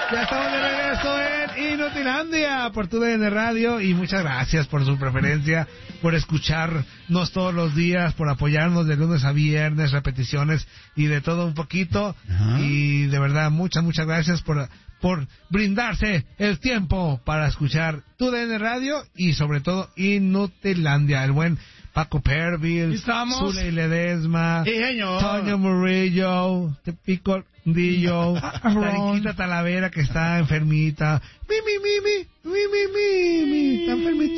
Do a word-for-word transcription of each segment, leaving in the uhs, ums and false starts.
Ya estamos de regreso en Inutilandia por tu D N Radio y muchas gracias por su preferencia, por escucharnos todos los días, por apoyarnos de lunes a viernes, repeticiones y de todo un poquito. Ajá. Y de verdad, muchas, muchas gracias por, por brindarse el tiempo para escuchar tu D N Radio y sobre todo Inutilandia. El buen Paco Perville, Zuley Ledesma, sí, Toño Murillo, Tepico Dillo, Tariquita Talavera que está enfermita, mi mi mi mi mi mi mi mi está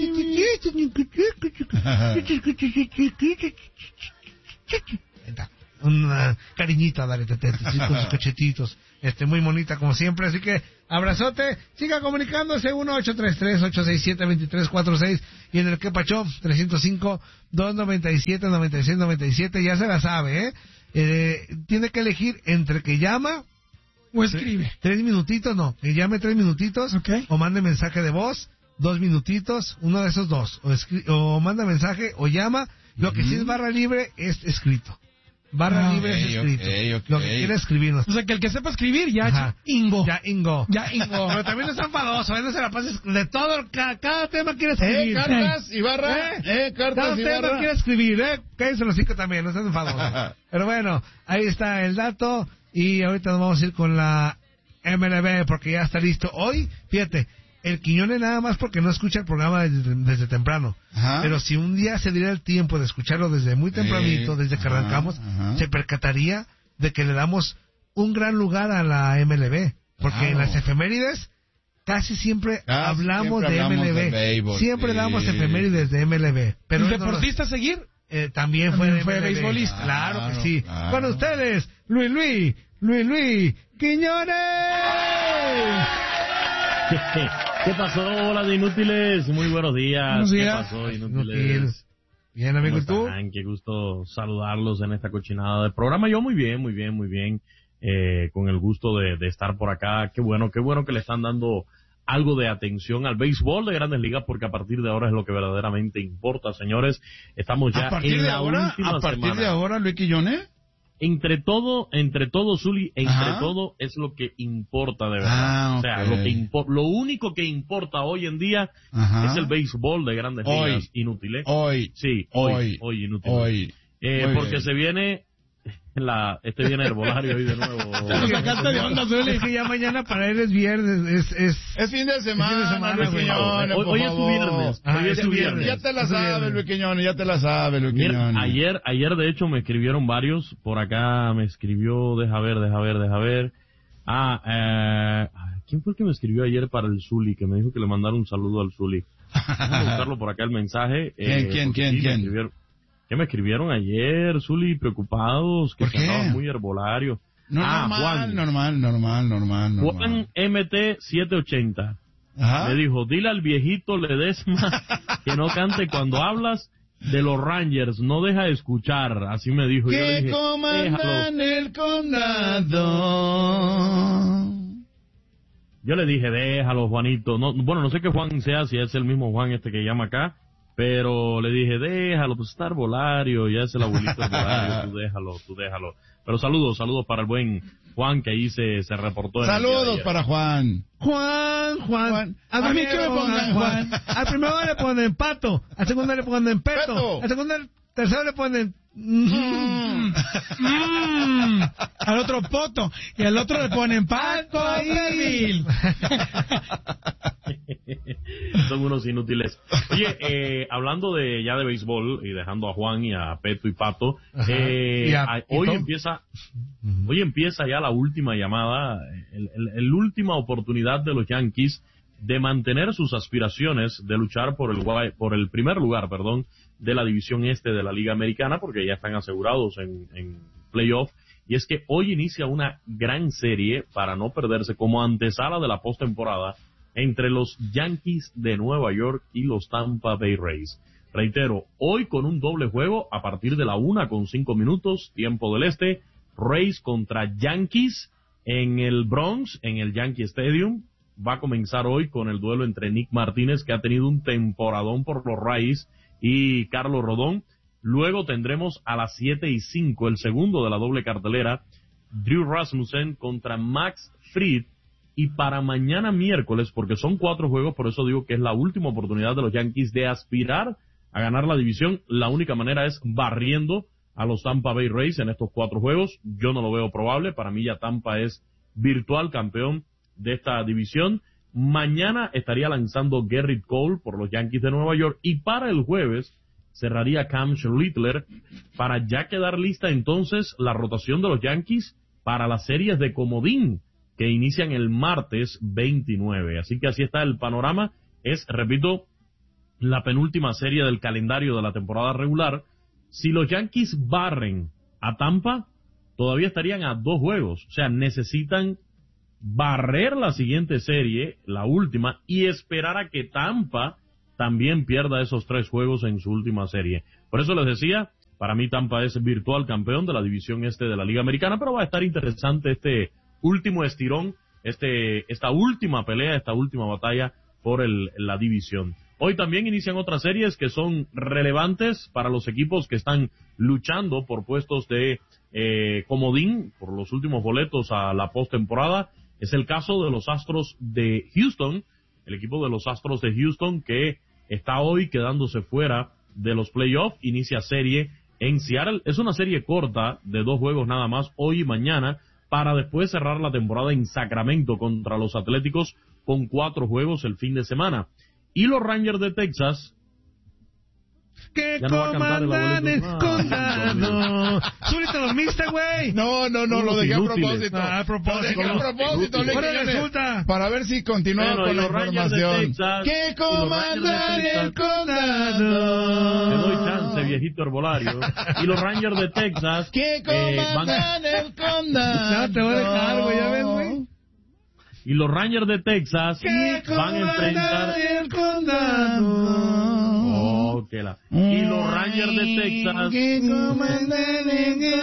enfermita. Una cariñita, dale, tete, con sus cachetitos, este, muy bonita como siempre, así que abrazote, siga comunicándose uno ocho tres tres, ocho seis siete, dos tres cuatro seis y en el que pachó tres cero cinco, dos nueve siete, nueve seis nueve siete, ya se la sabe, ¿eh? Eh, tiene que elegir entre que llama o escribe. Tres minutitos, no, que llame tres minutitos, okay. O mande mensaje de voz, dos minutitos, uno de esos dos, o, escri- o manda mensaje o llama, lo que uh-huh. sí es barra libre es escrito. Barra ah, libre okay, es escrito. Okay, okay. Lo que quiere escribirnos. O sea, que el que sepa escribir ya Ajá. ingo. Ya ingo. Ya ingo. Pero también no es enfadoso, ¿eh? No se la pases de todo. Cada, cada tema quiere escribir. Eh, cartas y barra. Eh, eh cartas cada y tema barra. quiere escribir, ¿eh? Cállense los cinco también, no sean enfadosos. Pero bueno, ahí está el dato. Y ahorita nos vamos a ir con la M L B porque ya está listo. Hoy, fíjate, el Quiñones nada más porque no escucha el programa desde, desde temprano. Ajá. Pero si un día se diera el tiempo de escucharlo desde muy tempranito, eh, desde que ajá, arrancamos, ajá. se percataría de que le damos un gran lugar a la M L B. Porque claro. en las efemérides casi siempre casi hablamos siempre de hablamos M L B. De béisbol, siempre sí. damos efemérides de M L B. Pero ¿un deportista no, a seguir? Eh, también, también fue, fue beisbolista. Claro, claro que sí. Claro. Con ustedes, Luis Luis, Luis Luis Quiñones. ¿Qué pasó? Hola de inútiles, muy buenos días. Buenos días. ¿Qué pasó, inútiles? Bien, amigo, ¿y tú? Qué gusto saludarlos en esta cochinada del programa. Yo muy bien, muy bien, muy bien, eh, con el gusto de, de estar por acá. Qué bueno, qué bueno que le están dando algo de atención al béisbol de Grandes Ligas, porque a partir de ahora es lo que verdaderamente importa, señores. Estamos ya en la ahora, última semana. ¿A partir semana. de ahora, Luis Quiñones? Entre todo, entre todo, Zuli, entre Ajá. todo es lo que importa de verdad. Ah, okay. O sea, lo que impo- lo único que importa hoy en día Ajá. es el béisbol de Grandes hoy. Ligas, inútiles. Hoy. Sí, hoy, hoy, hoy inútiles. Hoy. Eh, porque bien. se viene la, este viene herbolario hoy de nuevo. Lo sacaste de onda, Zuli. Es que ya mañana para él es viernes, es, es, es fin de semana, fin de semana Luis Quiñones, hoy, hoy es tu viernes. Ah, hoy es tu viernes. Ya te la sabes, Luis Quiñones, ya te la sabes, Luis Quiñones. Ayer, ayer de hecho me escribieron varios, por acá me escribió, deja ver, deja ver, deja ver. Ah, eh, ¿quién fue el que me escribió ayer para el Zuli? Que me dijo que le mandara un saludo al Zuli. Vamos a buscarlo por acá el mensaje. ¿Quién, eh, quién, quién, sí, quién? ¿Qué me escribieron ayer, Zuli? Preocupados, que estaban muy herbolario. No, ah, normal, Juan. normal, normal, normal, normal. Juan M T setecientos ochenta. Ajá. Me dijo, dile al viejito Ledesma que no cante cuando hablas de los Rangers, no deja de escuchar. Así me dijo. Que yo le dije, comandan el condado. Yo le dije, déjalo, Juanito. No, bueno, no sé qué Juan sea, si es el mismo Juan este que llama acá. Pero le dije, déjalo, pues está arbolario, ya es el abuelito arbolario, tú déjalo, tú déjalo. Pero saludos, saludos para el buen Juan que ahí se, se reportó. En saludos para Juan. Juan, Juan. Juan. A, a mí que me pongan Juan. Juan. Al primero le ponen pato, al segundo le ponen peto, peto. Al segundo, al tercero le ponen... Mm. Mm. Al otro poto y al otro le ponen Paco Perville. Son unos inútiles. Oye, eh, hablando de ya de béisbol y dejando a Juan y a Peto y Pato, eh, a, a, hoy empieza, hoy empieza ya la última llamada, el, el, el última oportunidad de los Yankees de mantener sus aspiraciones de luchar por el por el primer lugar, perdón, de la división este de la Liga Americana, porque ya están asegurados en, en playoff. Y es que hoy inicia una gran serie para no perderse como antesala de la postemporada entre los Yankees de Nueva York y los Tampa Bay Rays. Reitero, hoy con un doble juego a partir de la una con cinco minutos, tiempo del este, Rays contra Yankees en el Bronx, en el Yankee Stadium. Va a comenzar hoy con el duelo entre Nick Martínez, que ha tenido un temporadón por los Rays, y Carlos Rodón. Luego tendremos a las siete y cinco el segundo de la doble cartelera, Drew Rasmussen contra Max Fried, Y para mañana miércoles, porque son cuatro juegos, por eso digo que es la última oportunidad de los Yankees de aspirar a ganar la división. La única manera es barriendo a los Tampa Bay Rays en estos cuatro juegos. Yo no lo veo probable. Para mí ya Tampa es virtual campeón de esta división. Mañana estaría lanzando Gerrit Cole por los Yankees de Nueva York. Y para el jueves cerraría Cam Schlittler para ya quedar lista entonces la rotación de los Yankees para las series de comodín que inician el martes veintinueve. Así que así está el panorama. Es, repito, la penúltima serie del calendario de la temporada regular. Si los Yankees barren a Tampa, todavía estarían a dos juegos. O sea, necesitan barrer la siguiente serie, la última, y esperar a que Tampa también pierda esos tres juegos en su última serie. Por eso les decía, para mí Tampa es virtual campeón de la división este de la Liga Americana, pero va a estar interesante este último estirón, este, esta última pelea, esta última batalla por el, la división. Hoy también inician otras series que son relevantes para los equipos que están luchando por puestos de eh, comodín, por los últimos boletos a la postemporada. Es el caso de los Astros de Houston, el equipo de los Astros de Houston que está hoy quedándose fuera de los playoffs, inicia serie en Seattle. Es una serie corta de dos juegos nada más, hoy y mañana, para después cerrar la temporada en Sacramento contra los Atléticos con cuatro juegos el fin de semana. Y los Rangers de Texas, que ya no va a cantar el comandan el abuelito. condado. Zuli, ¿te dormiste, güey? No, no, no, lo dejé a Inútiles. propósito. Ah, a propósito. Lo dejé a propósito, Inútiles. Luis Ahora Quiñones, resulta. para ver si continuaba Bueno, y con la los Rangers de información. Texas, Que y los Rangers comandan de el Texas. condado. Te doy chance, viejito herbolario. Y los Rangers de Texas Que eh, van, comandan el condado. No, te voy a dejar, güey, ya ves, güey. y los Rangers de Texas Que van a enfrentar comandan el condado. Oh, que la- y los Rangers de Texas Que comandan el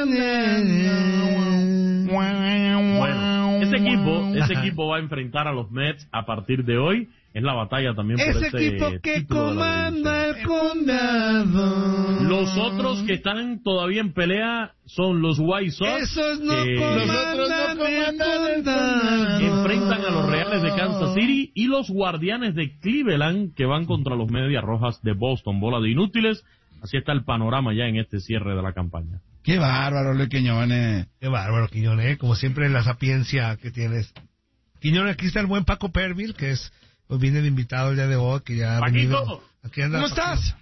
condado. bueno, ese equipo ese equipo va a enfrentar a los Mets a partir de hoy. Es la batalla también por Ese este equipo que título de la comanda división. el condado. Los otros que están todavía en pelea son los White Sox, Esos no que comandan Nosotros no el comandan el condado. enfrentan a los Reales de Kansas City, y los Guardianes de Cleveland, que van contra los Medias Rojas de Boston. Bola de inútiles. Así está el panorama ya en este cierre de la campaña. Qué bárbaro, Luis Quiñones. Qué bárbaro, Quiñones, ¿eh? Como siempre, la sapiencia que tienes. Quiñones, aquí está el buen Paco Pervil, que es, pues viene de invitado el día de hoy, que ya ha ¡Paquito! venido. Aquí anda ¿Cómo Paquito. estás?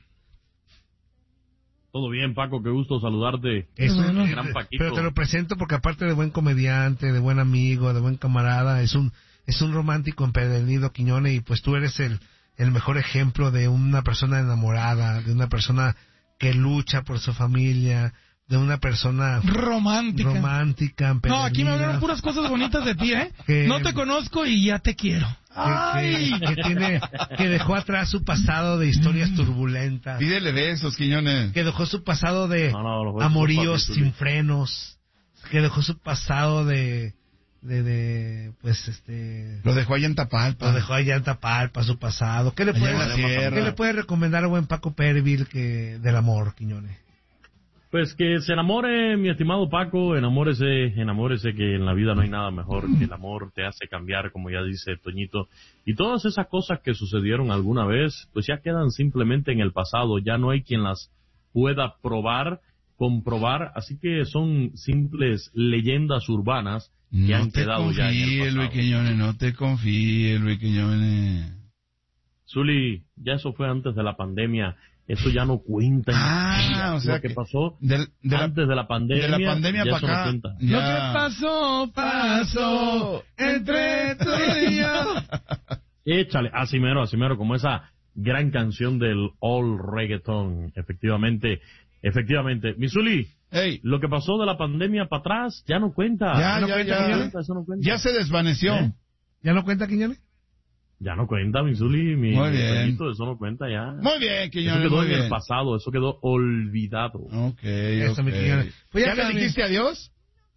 Todo bien, Paco, qué gusto saludarte. Eso, Bueno. eh, Gran Paquito. pero te lo presento porque aparte de buen comediante, de buen amigo, de buen camarada, es un es un romántico empedernido, Quiñones, y pues tú eres el, el mejor ejemplo de una persona enamorada, de una persona que lucha por su familia, de una persona Romántica. romántica, No, aquí me hablaron empedernida, puras cosas bonitas de ti, ¿eh? Que- No te conozco y ya te quiero. que, ¡Ay! que, que tiene, que dejó atrás su pasado de historias turbulentas, Pídele besos, Quiñones. que dejó su pasado de No, no, los voy a amoríos ocupar, sin Zuli. frenos, que dejó su pasado de, de, de pues este, Lo dejó allá en Tapalpa. lo dejó allá en Tapalpa, su pasado. ¿Qué le Allá puede, en la sierra. ¿qué le puede recomendar al buen Paco Pervil que del amor, Quiñones? Pues que se enamore, mi estimado Paco, enamórese, enamórese, que en la vida no hay nada mejor, que el amor te hace cambiar, como ya dice Toñito. Y todas esas cosas que sucedieron alguna vez, pues ya quedan simplemente en el pasado, ya no hay quien las pueda probar, comprobar, así que son simples leyendas urbanas que No han te quedado ya en el confíes, Luis pasado. Quiñones, no te confíes, Luis Quiñones. Zuli, ya eso fue antes de la pandemia, eso ya no cuenta. en Ah, la vida. o sea Lo que que pasó del- de la- antes de la pandemia, De la pandemia ya para eso no acá. cuenta. Lo que Ya. pasó, pasó entre tú y yo. Échale, así mero, así mero, como esa gran canción del all reggaeton, efectivamente, efectivamente. Misuli, Ey, lo que pasó de la pandemia para atrás ya no cuenta. ya, no ya, cuenta, ya. no cuenta, eso no cuenta. Ya se desvaneció. ¿Eh? ¿Ya no cuenta, Quiñones? Ya no cuenta, Misuli, mi, Muy mi bien. Toñito, eso no cuenta ya. Muy bien, Eso Quiñones, quedó muy en el bien. pasado, eso quedó olvidado. Ok, Eso, ok. mi Quiñones. Pues ¿Ya ya le que- dijiste adiós?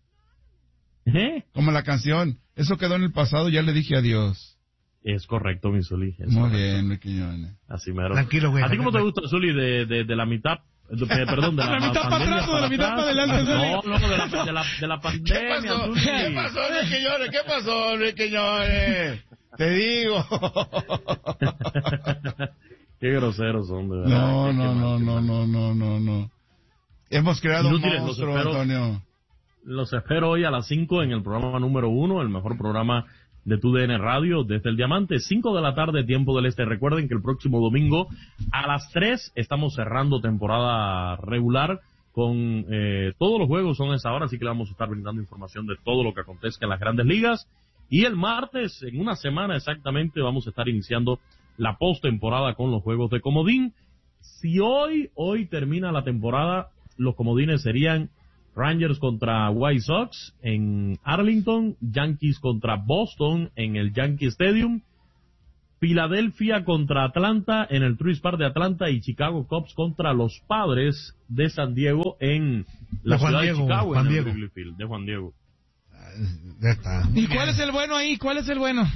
¿Eh? Como la canción. Eso quedó en el pasado, ya le dije adiós. Es correcto, Misuli. es Muy correcto. bien, Luis Quiñones. Así mero. Tranquilo, güey. ¿A ti cómo te gusta, Zuli, de, de, de la mitad de, perdón, de la, la mitad para atrás o de la mitad para adelante. No, no, de la, de la, de la pandemia. ¿Qué pasó? Zuli. ¿Qué pasó, Enrique Llores? ¿Qué pasó, Enrique Llores? Te digo. Qué groseros son, de verdad. No, Qué, no, qué no, no, no, no, no, no. Hemos creado Inútiles, un monstruo, los espero, Antonio. Los espero hoy a las cinco en el programa número uno, el mejor programa de Tu D N Radio, desde el Diamante, cinco de la tarde, tiempo del Este. Recuerden que el próximo domingo a las tres estamos cerrando temporada regular con eh, todos los juegos son a esa hora, así que le vamos a estar brindando información de todo lo que acontezca en las grandes ligas. Y el martes, en una semana exactamente, vamos a estar iniciando la postemporada con los juegos de comodín. Si hoy, hoy termina la temporada, los comodines serían Rangers contra White Sox en Arlington, Yankees contra Boston en el Yankee Stadium, Filadelfia contra Atlanta en el Truist Park de Atlanta y Chicago Cubs contra los Padres de San Diego en la ciudad de Chicago, Juan en Diego. el Wrigley Field, de Juan Diego. Ya está. ¿Y cuál es el bueno ahí? ¿Cuál es el bueno?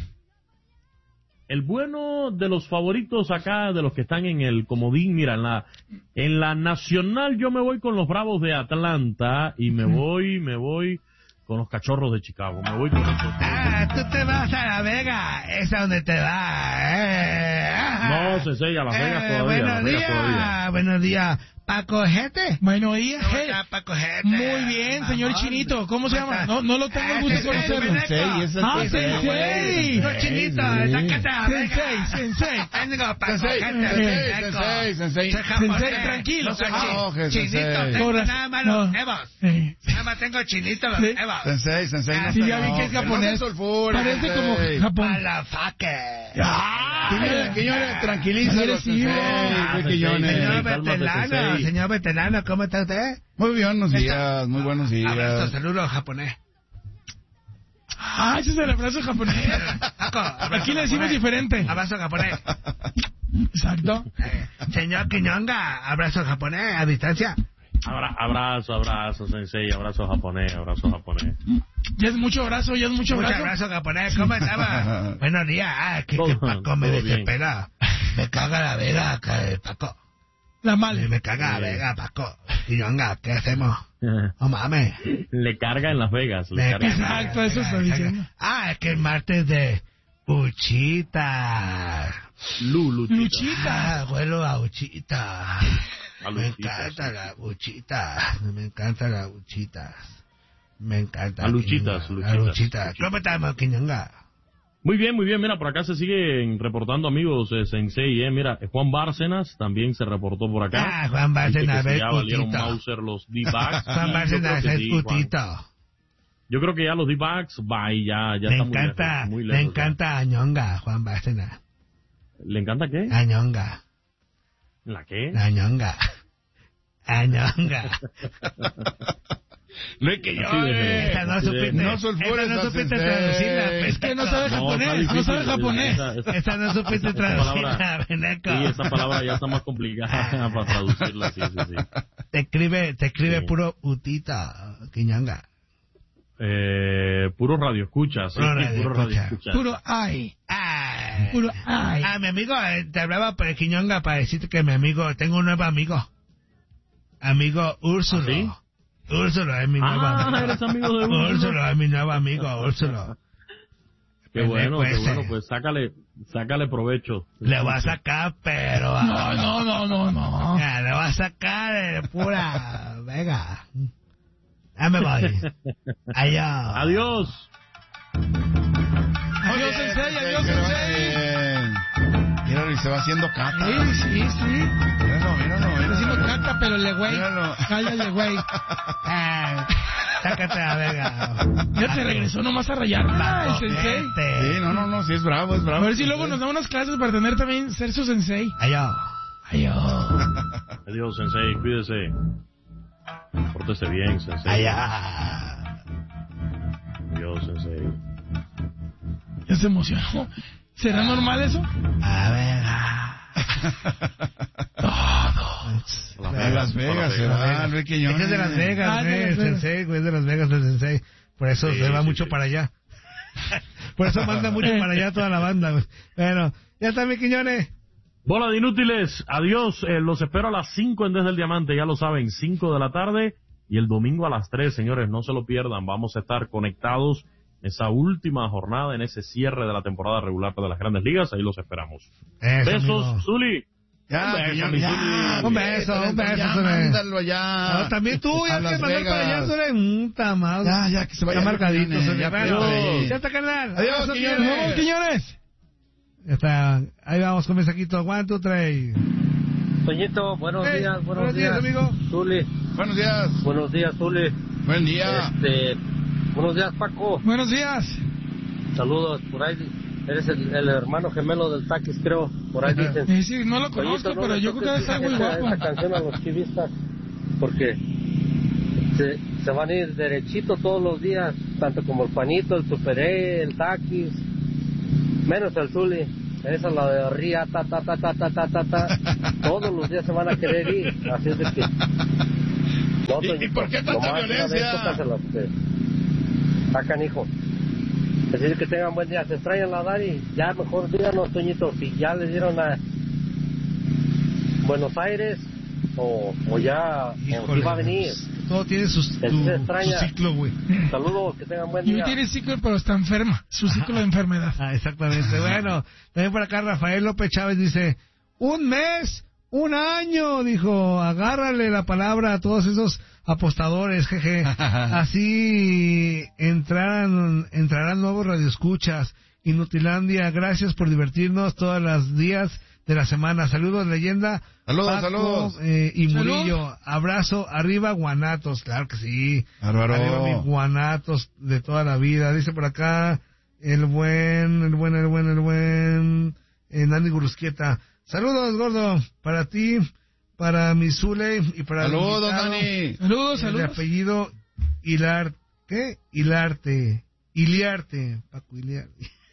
El bueno de los favoritos acá, de los que están en el comodín, mira, en la, en la nacional yo me voy con los Bravos de Atlanta y me voy, me voy con los Cachorros de Chicago, me voy con esos. Ah, tú te vas a La Vega, es a donde te vas. Eh. No, Sensei, a Las Vegas Eh, todavía, buenos Las Vegas días, todavía. buenos días. Paco Jete. Bueno, días. ¿Cómo Hey. está, Paco Jete? Muy bien, señor Mamón. Chinito. ¿Cómo se ¿Cómo llama? está? No, no lo tengo el gusto de Ah, conocerlo. Sensei, es el Ah, Sensei. Sensei. No, Chinito, sácate a La Vega. Sensei, Sensei. Tengo Paco Sensei, Jete, Sensei, Paco. Sensei, Sensei. Soy japonés. Sensei, tranquilo. No soy Ah, chi- ok, Chinito, Sensei. tengo Ahora, nada más los no. Evos. Eh, Nada más tengo Chinito los Sí. Evos. Sensei, Sensei, no Sí, se ya vi que es enoje, no japonés. se sulfure, Parece como Sensei. Japón. Motherfucker. Señores, señores, tranquilízalo, Agresivo. Sensei, Ah, Enrique Sensei, Llones. Señor Cálmate, veterano, Sensei. señor veterano, ¿cómo está usted? Muy buenos días, muy buenos Abrazo, días. saludos japonés. Ah, ese es el abrazo japonés. Paco, abrazo Aquí le decimos japonés. diferente. Abrazo japonés. Exacto. Eh, señor Quiñonga, abrazo japonés a distancia. Abra- abrazo, abrazo, Sensei, abrazo japonés, abrazo japonés. Ya es mucho abrazo, ya es mucho Muchas abrazo. abrazo japonés, ¿cómo estaba? Buenos días, ah, que, que Todo- Paco me todo bien. desespera. Me caga la vega, acá, eh, Paco. La Me, mal. me caga la Sí. vega, Paco. Quiñonga, ¿qué hacemos? No mames. Le carga en Las Vegas. Le Me carga. caga. Exacto, eso está diciendo. Ah, es que el martes de Uchita. Lu, Luchita. Luchita. Ah, vuelo a Uchita. A Me Luchita, encanta sí. la Uchita. Me encanta la Uchita. Me encanta. A Luchitas, Quiñonga. A Luchitas, Luchita. Luchitas. ¿Cómo estamos, Quiñonga? Muy bien, muy bien. Mira, por acá se siguen reportando amigos eh, Sensei. Eh. Mira, Juan Bárcenas también se reportó por acá. Ah, Juan Dice Bárcenas, que ve si ya valieron putito. Mauser los D-backs. Juan Sí, yo Bárcenas creo que es sí, Juan. putito. Yo creo que ya los D-backs, bye, ya, ya Me está muy encanta, lejos, muy me lejos, encanta Añonga, Juan Bárcenas. ya. ¿Le encanta qué? Añonga, ¿La qué? Añonga. Añonga. Enrique Así Llones. déjelo. Esa no Sí, supiste, no sulfures esa no a supiste Sensei. traducirla. Es que no sabe No, japonés, está no sabe difícil, japonés. esa- esa- Esa no supiste esa traducirla, palabra- Beneco. Sí, esa palabra ya está más complicada para traducirla, sí, sí, sí. Te escribe, te escribe Sí. puro utita, Quiñonga. Eh, puro radio escucha, sí, Puro sí, radio puro radio escucha. escucha. Puro ay. Ay. Puro ay. Ah, mi amigo, eh, te hablaba por Quiñonga para decirte que mi amigo, tengo un nuevo amigo. Amigo Úrsulo. ¿Ah, sí? Úrsulo es mi nuevo Ah, amigo. eres amigo de Úrsulo. Úrsulo es mi nuevo amigo, Úrsulo. Qué bueno, qué Ese. bueno, pues sácale, sácale provecho. Le voy a sacar, pero... No, no, no, no, no. Ya, le voy a sacar eh, pura... Venga. Ya me voy. Adiós. Adiós. Adiós, Sensei, adiós, Sensei. Míralo, y se va haciendo caca. Sí, sí, sí. Míralo, míralo, Le decimos míralo. caca, pero le güey. Míralo. Cállale, güey. Ah, sácate a verga. Ya se regresó nomás a rayarla, el Sensei. Sí, no, no, no, sí es bravo, es A bravo. ver si luego nos da unas clases para tener también, ser su Sensei. Adiós. Adiós. Adiós, Sensei, cuídese. Pórtese bien, Sensei. Adiós. Adiós, Sensei. Ya se emocionó. ¿Será normal eso? A verga. Todos. A Las Vegas se va, Enrique Es Llones. que es de Las Vegas, Ah, de güey, Las el Vegas. sensei, güey, es de Las Vegas el sensei. Por eso Sí, se va sí, mucho sí. para allá. Por eso manda mucho para allá toda la banda, güey. Bueno, ya está, mi Quiñones. Bola de inútiles, adiós, eh, los espero a las cinco en Desde el Diamante, ya lo saben, cinco de la tarde y el domingo a las tres, señores, no se lo pierdan, vamos a estar conectados esa última jornada, en ese cierre de la temporada regular de las Grandes Ligas, ahí los esperamos. Eso, Besos, amigo. Zuli. Ya, un beso, ya, mi ya, Zuli. Un beso, un beso, ya, Zuli. mándalo ya. No, también tú, ya A que Las mandar para allá, Vegas. Zuli. Un tamal. Ya, ya, que se vaya. Ya marcadito, Viene, Zuli. ya, Bueno, pero- ya está, carnal. Adiós, Abrazo, Quiñones. Nos vemos, Quiñones. Ya está. Ahí vamos con mensajito. One, two, three. Toñito, buenos Hey, días, buenos, buenos días, amigo. Zuli, Buenos días. buenos días, Zuli. Buen día. Este, buenos días, Paco. Buenos días. Saludos, por ahí. Eres el, el hermano gemelo del Taquis, creo. Por ahí dicen. Eh, sí, no lo conozco, Toñito, no pero le yo creo que debe toques estar muy esa- guapo. Esa canción a los chivistas, porque se, se van a ir derechito todos los días, tanto como el Panito, el Super E, el Taquis, menos el Zuli. Esa es la de Ría, ta, ta, ta, ta, ta, ta, ta, ta. Todos los días se van a querer ir, así es de que... No, ¿Y- y Toñito, por qué tanta nomás una vez violencia? tócaselas, que está canijo. Así es que tengan buen día. Se extrañan la Dari. Ya mejor díganos, Toñito, si ya les dieron a Buenos Aires o, o ya o si va a venir. Todo tiene su, su, Él se extraña. su ciclo, güey. Saludos, que tengan buen Y día. tiene ciclo, pero está enferma. Su ciclo de enfermedad. Ah, exactamente. Bueno, también por acá Rafael López Chávez dice, un mes, un año, dijo, agárrale la palabra a todos esos apostadores, jeje. Así entrarán, entrarán nuevos radioescuchas. Inutilandia, gracias por divertirnos todos los días de la semana. Saludos, leyenda. Saludos, Paco, saludos. eh, y Salud. Murillo, abrazo, arriba Guanatos, claro que sí. Bárbaro. Arriba mis Guanatos de toda la vida. Dice por acá el buen, el buen, el buen, el buen eh, Nani Gurusquieta. Saludos, gordo, para ti, para mi Zule y para el Saludos, invitado, Dani. Saludos, el de saludos. apellido Hilar, ¿qué? Hilarte, Iliarte, Paco Iliarte.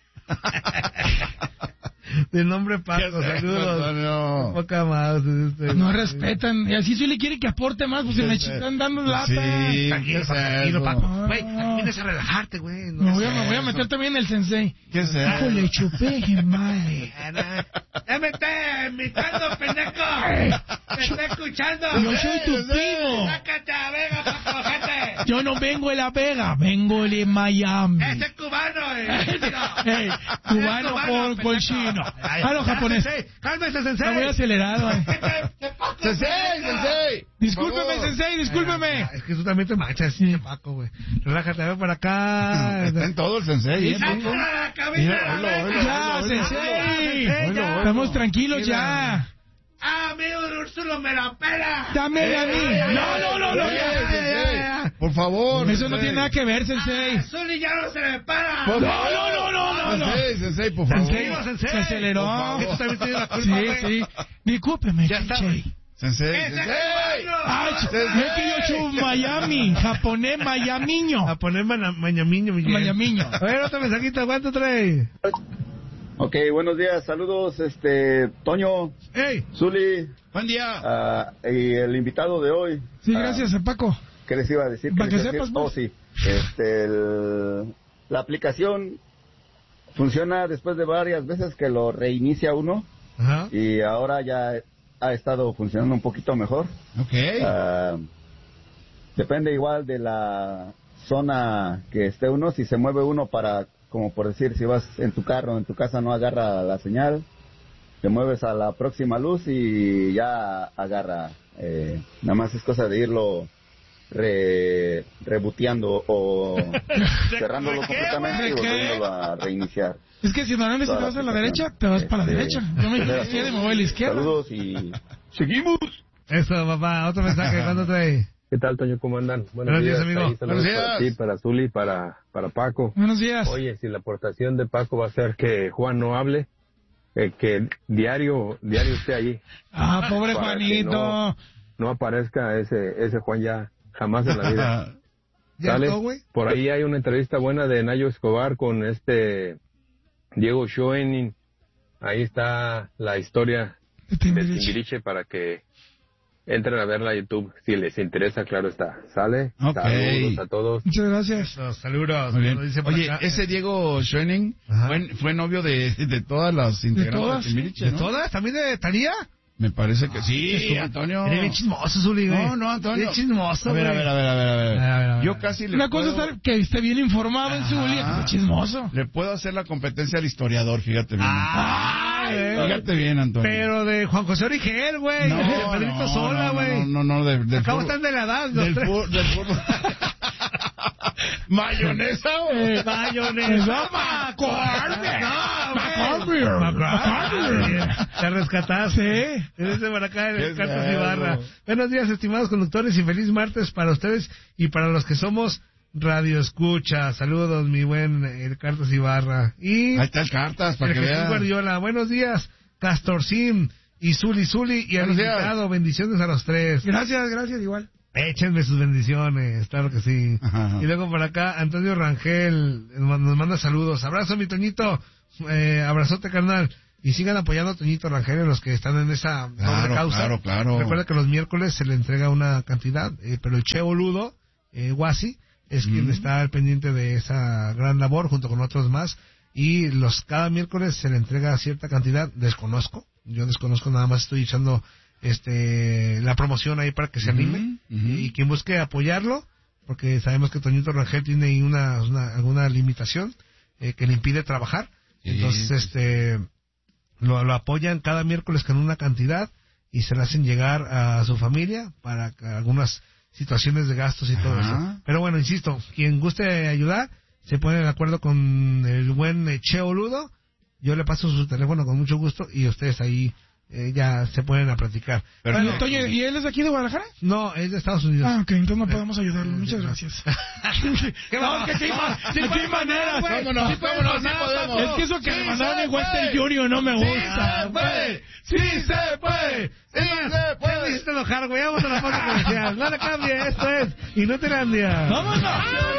De nombre Paco, ¿Qué es eso, saludos. Antonio? Poca más. Este, No respetan. Y así si le quiere que aporte más, pues se me están dando lata. Sí, Tranquilo, ¿qué es Paco, tranquilo, eso? Paco. Güey, vienes a relajarte, güey. No Me voy, a, sé. me voy a meter también en el sensei. ¿Qué es eso? Hijo, le chupé, madre. ¡Ya me está imitando, pendejo! ¡Te está escuchando! Yo soy tu primo. ¡Sácate a Vega, Paco, gente! Yo no vengo de La Vega, vengo de Miami. ¡Ese es cubano, eh! Ey, cubano con, con chino. Ah, no, japonés. Sensei, ¡cálmese, Está muy sensei! acelerado. eh. ¡Sensei, sensei! Discúlpeme, Por favor. sensei, discúlpeme. Es que tú también te manchas, sí, Paco, güey. Relájate, a ver para acá. Está en todo el sensei, ¿eh? Paco? ¡Sácala la cabeza! Mira, oílo, oílo, Ya, oílo, sensei. oílo, oílo. Estamos tranquilos ya. ¡Ah, amigo de Úrsulo, me la pela! Dame a mí. No, no, no, no. Sensei, ya, ya, sensei. ya, ya. Por favor. Eso no sensei. tiene nada que ver, sensei. ¡Zuli ya no se me para! Por No, favor. no, no, no, no, no. Sensei, sensei, por favor. Sensei, Sensei. se aceleró. Por favor. Tú también tienes la culpa, Sí, güey. sí. Discúlpeme, Ya está, sensei. Sensei, ¡Ese sensei. cubano! Ay, Sensei. es que yo soy Miami, japonés mayamiño. A poner mana- mañamiño, mi Mañamiño. A ver, otro mensajito, ¿cuánto trae? Ok, buenos días, saludos, este, Toño, ¡Ey! Zuli, Buen día. ah, y el invitado de hoy. Sí, Ah, gracias, Paco. ¿Qué les iba a decir? Para ¿Qué que les iba a sepas, decir? Oh, pues. sí. Este, el- la aplicación funciona después de varias veces que lo reinicia uno Ajá. y ahora ya ha estado funcionando un poquito mejor. Ok. Ah, depende igual de la zona que esté uno, si se mueve uno para, como por decir, si vas en tu carro, en tu casa no agarra la señal, te mueves a la próxima luz y ya agarra. Eh, nada más es cosa de irlo re, reboteando o cerrándolo completamente y ¿De qué? volviéndolo a reiniciar. Es que si normalmente te vas a la derecha, te vas para la Este, derecha. Yo me era izquierda y me todo. voy a la izquierda. Saludos y seguimos. Eso, papá, otro mensaje, ¿cuánto trae? ¿Qué tal, Toño? ¿Cómo andan? Buenos días, amigo. Ahí, saludos Buenos días. para ti, para Zuli, para, para Paco. Buenos días. Oye, si la aportación de Paco va a ser que Juan no hable, eh, que diario diario esté allí. Ah, pobre Para que Juanito. No, no aparezca ese ese Juan ya jamás en la vida. ¿Ya ¿Sale? está, güey? Por ahí hay una entrevista buena de Nayo Escobar con este Diego Schoening. Ahí está la historia De de Timbiriche. Timbiriche para que entren a verla a YouTube. Si les interesa, claro está. ¿Sale? Okay. Saludos a todos. Muchas gracias. Los saludos. Muy bien. Dice por Oye, acá. ese Diego Schoening fue, fue novio de, de todas las integrantes todas? de Timbiriche, ¿De ¿no? todas? ¿También de Talía? Me parece que sí, Estuvo- Antonio. Eres bien chismoso, Zuli, güey. No, no, Antonio. Bien chismoso, A ver, a güey. ver, a ver, a ver, a ver. A ver, a ver, a ver. Yo casi le Una cosa puedo, es estar que esté bien informado en su Ajá. día, que chismoso. le puedo hacer la competencia al historiador, fíjate bien. Ay, güey. Fíjate bien, Antonio. Pero de Juan José Origel, güey. no, de Pedrito no, Sola, no, güey. No, no, no, de, del Acabo fútbol- están de la edad, los del tres. fútbol, del fútbol. Mayonesa, güey. Mayonesa. McCormick. No, güey. McCormick. Te rescataste. Desde por acá en el Qué Cartas perro. Ibarra. Buenos días, estimados conductores, y feliz martes para ustedes y para los que somos Radio Escucha. Saludos, mi buen el Cartas Ibarra. Y Ahí está el cartas, para el que Jesús vean. Guardiola. Buenos días, Castorcín y Zuli Zuli y al Buenos días. invitado. Bendiciones a los tres. Gracias, gracias, igual. Échenme sus bendiciones, claro que sí. Ajá. Y luego por acá, Antonio Rangel eh, nos manda saludos. Abrazo, mi Toñito. Eh, abrazote, carnal. Y sigan apoyando a Toñito Rangel, a los que están en esa noble Claro, causa. claro, claro. Recuerda que los miércoles se le entrega una cantidad, eh, pero el Che Boludo, eh, Guasi, es Mm. quien está al pendiente de esa gran labor junto con otros más. Y los cada miércoles se le entrega cierta cantidad. Desconozco, yo desconozco, nada más estoy echando este la promoción ahí para que se anime. Ujú, ujú. Y quien busque apoyarlo, porque sabemos que Toñito Rangel tiene ahí una, una- alguna limitación eh, que le impide trabajar. Sí, Entonces, sí, este lo, lo apoyan cada miércoles con una cantidad y se le hacen llegar a su familia para que algunas situaciones de gastos y todo Ajá. eso. Pero bueno, insisto, quien guste ayudar, se pone de acuerdo con el buen eh, Cheo Ludo. Yo le paso su teléfono con mucho gusto y ustedes ahí eh, ya se ponen a platicar. Pero Bueno, no- Toño, ¿y él es de aquí de Guadalajara? No, es de Estados Unidos. Ah, ok, entonces no podemos ayudarlo. Muchas gracias. ¿Qué No, que sí, ma- Sí de puede qué manera, pasar, güey. vámonos, Sí puede vámonos, sí pasar, podemos. papu. Es que eso que Sí me mandaron se en Western puede. Junior no me Sí gusta. se puede, sí se puede, sí se puede. Me hiciste enojar, güey. Vamos a la pausa comercial. No le cambie, esto es Inutilandia. ¡Vámonos!